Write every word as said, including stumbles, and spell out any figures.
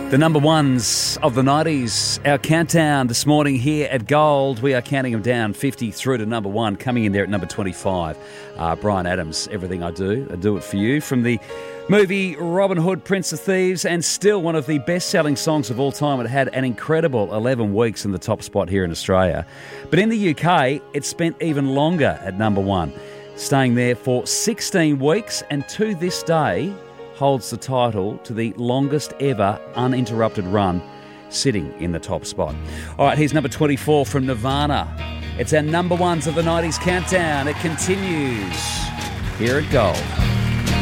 The number ones of the nineties, our countdown this morning here at Gold. We are counting them down fifty through to number one, coming in there at number twenty-five. Uh, Bryan Adams, Everything I Do, I Do It For You, from the movie Robin Hood, Prince of Thieves, and still one of the best-selling songs of all time. It had an incredible eleven weeks in the top spot here in Australia. But in the U K, it spent even longer at number one, staying there for sixteen weeks, and to this day holds the title to the longest ever uninterrupted run, sitting in the top spot. All right, here's number twenty-four from Nirvana. It's our number ones of the nineties countdown. It continues here at Gold.